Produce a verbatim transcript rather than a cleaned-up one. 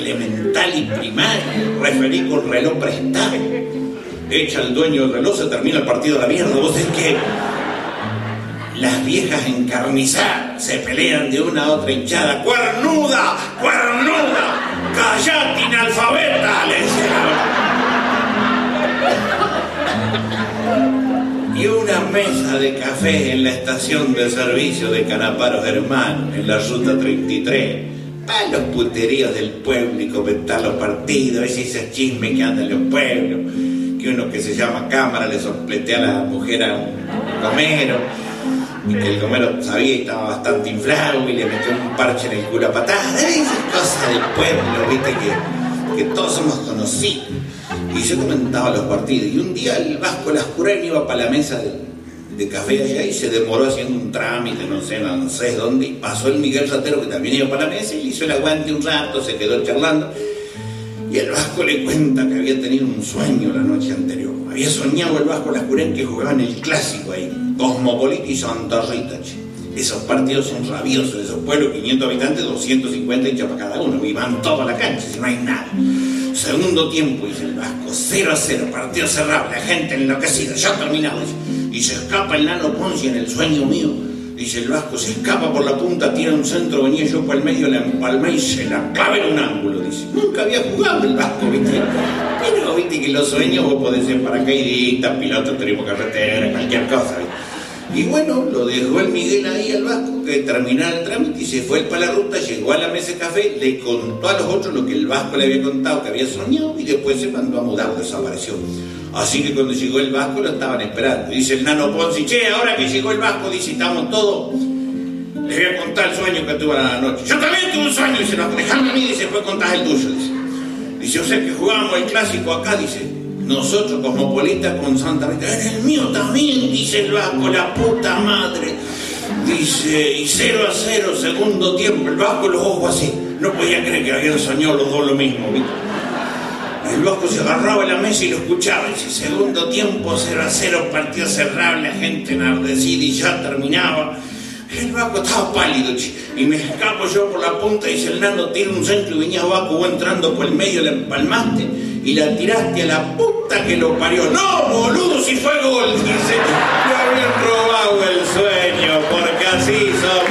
elemental y primaria, referí con reloj prestado. Echa el dueño del reloj, se termina el partido a la mierda. Vos es que las viejas encarnizadas se pelean de una a otra hinchada. ¡Cuernuda! ¡Cuernuda! ¡Callate, inalfabeta! Le decía. Y una mesa de café en la estación de servicio de Canaparos Hermanos, en la ruta treinta y tres. Para los puteríos del pueblo y comentar los partidos, ese chisme que anda en los pueblos, que uno que se llama cámara le sopletea a la mujer a un gomero, y que el gomero sabía y estaba bastante inflado y le metió un parche en el culo a patadas. Esas cosas del pueblo, viste, que, que todos somos conocidos. Y yo comentaba los partidos, y un día el Vasco Lascurain iba para la mesa de, de café allá y se demoró haciendo un trámite, no sé, no sé dónde, y pasó el Miguel Ratero, que también iba para la mesa, y le hizo el aguante un rato, se quedó charlando, y el Vasco le cuenta que había tenido un sueño la noche anterior. Había soñado el Vasco Lascurain que jugaban el clásico ahí, Cosmopolita y Santa Rita, che. Esos partidos son rabiosos, esos pueblos, quinientos habitantes, doscientos cincuenta hinchas para cada uno, y van toda la cancha, si no hay nada. Segundo tiempo, dice el Vasco, cero a cero, partido cerrado, la gente enloquecida, ya terminado, dice. Y se escapa el Nano Ponzi en el sueño mío, dice el Vasco, se escapa por la punta, tira un centro, venía yo por el medio, la empalmé y se la clavé en un ángulo, dice. Nunca había jugado el Vasco, viste. Pero viste que los sueños vos podés ser paracaidista, piloto, turismo carretera, cualquier cosa, ¿viste? Y bueno, lo dejó el Miguel ahí al Vasco, que terminara el trámite y se fue para la ruta, llegó a la mesa de café, le contó a los otros lo que el Vasco le había contado, que había soñado, y después se mandó a mudar, desapareció. Así que cuando llegó el Vasco lo estaban esperando. Dice el Nano Ponzi, che, ahora que llegó el Vasco, dice, estamos todos, les voy a contar el sueño que tuve la noche. Yo también tuve un sueño, dice, no, dejame a mí, dice, después contás el tuyo, dice. Dice, o sea que jugábamos el clásico acá, dice. Nosotros, Cosmopolita con Santa Rita, en el mío también, dice el Vasco, la puta madre. Dice, y cero a cero, segundo tiempo, el Vasco los ojos así. No podía creer que habían soñado los dos lo mismo, ¿viste? El Vasco se agarraba en la mesa y lo escuchaba. Dice, segundo tiempo, cero a cero, partido cerrado, la gente enardecida y ya terminaba. El Vasco estaba pálido, che, y me escapo yo por la punta, dice el Nano, tira un centro y venía Vasco, vos entrando por el medio, la empalmaste y la tiraste a la puta que lo parió. ¡No, boludo, si fue gol! Dice, me habían robado el sueño, porque así somos.